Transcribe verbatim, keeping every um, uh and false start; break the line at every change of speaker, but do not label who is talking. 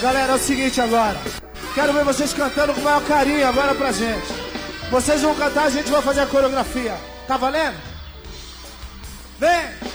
Galera, é o seguinte agora. Quero ver vocês cantando com o maior carinho agora pra gente. Vocês vão cantar, a gente vai fazer a coreografia. Tá valendo? Vem!